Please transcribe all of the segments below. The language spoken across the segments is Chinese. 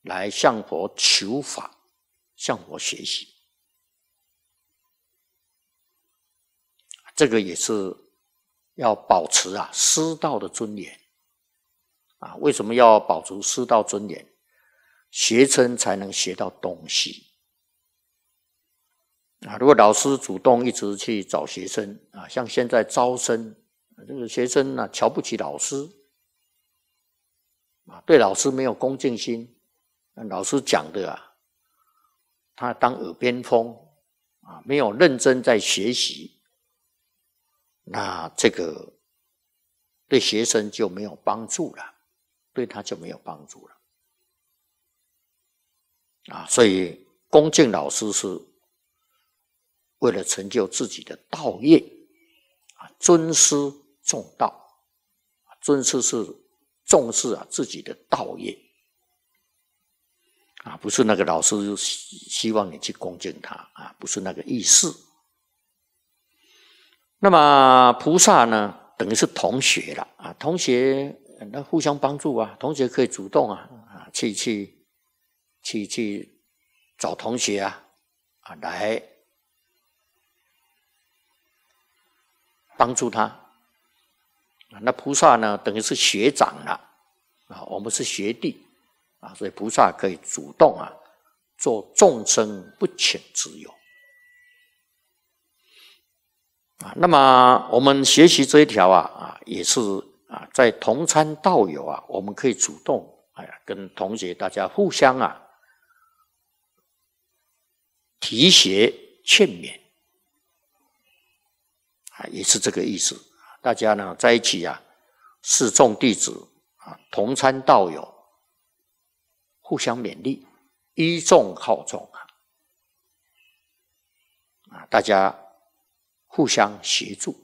来向佛求法，向佛学习。这个也是要保持师道的尊严为什么要保持师道尊严？学生才能学到东西如果老师主动一直去找学生像现在招生，这个学生瞧不起老师对老师没有恭敬心，老师讲的他当耳边风没有认真在学习，那这个对学生就没有帮助了，对他就没有帮助了所以恭敬老师是为了成就自己的道业尊师重道，尊师是重视自己的道业不是那个老师希望你去恭敬他不是那个意思。那么菩萨呢，等于是同学了同学那互相帮助同学可以主动去找同学来帮助他。那菩萨呢，等于是学长了我们是学弟所以菩萨可以主动做众生不请之友那么我们学习这一条也是在同参道友我们可以主动跟同学大家互相提携劝勉也是这个意思。大家呢在一起是众弟子同参道友，互相勉励，依众好众大家互相协助。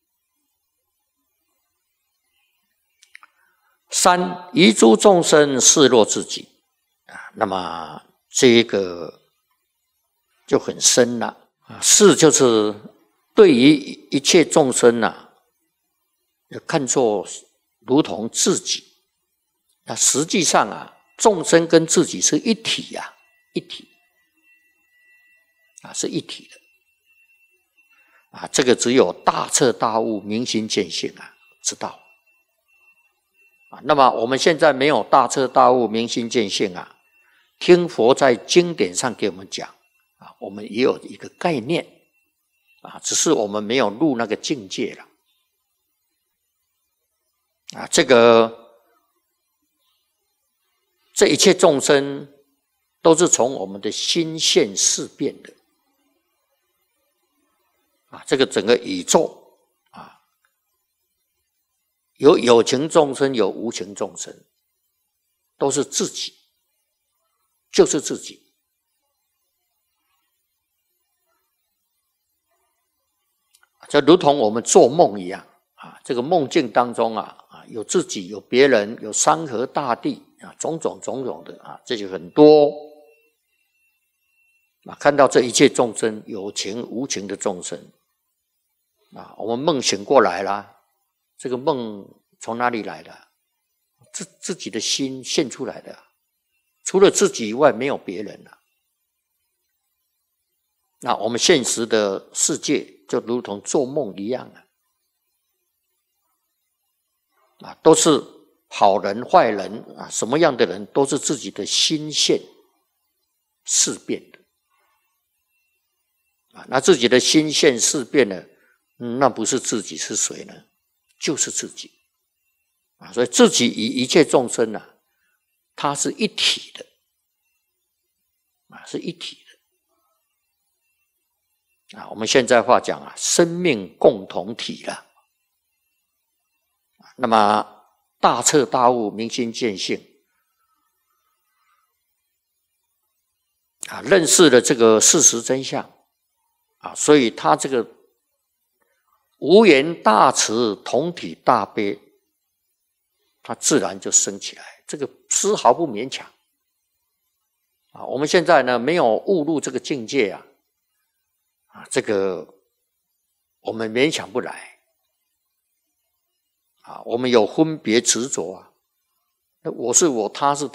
三，遗诸众生视若自己那么这个就很深了视就是对于一切众生看作如同自己那实际上众生跟自己是一体一体是一体的这个只有大彻大悟明心见性知道那么我们现在没有大彻大悟明心见性听佛在经典上给我们讲我们也有一个概念只是我们没有入那个境界了这一切众生都是从我们的心现事变的这个整个宇宙有情众生有无情众生，都是自己，就是自己就如同我们做梦一样这个梦境当中有自己有别人有山河大地种种的这就很多看到这一切众生有情无情的众生我们梦醒过来了，这个梦从哪里来的？自己的心现出来的除了自己以外没有别人了那我们现实的世界就如同做梦一样都是好人坏人什么样的人都是自己的心现事变的那自己的心现事变了那不是自己是谁呢？就是自己所以自己与一切众生它是一体的是一体的我们现在话讲生命共同体了那么大彻大悟明心见性认识了这个事实真相所以他这个无缘大慈同体大悲它自然就升起来，这个丝毫不勉强我们现在呢没有悟入这个境界这个我们勉强不来我们有分别执着我是我他是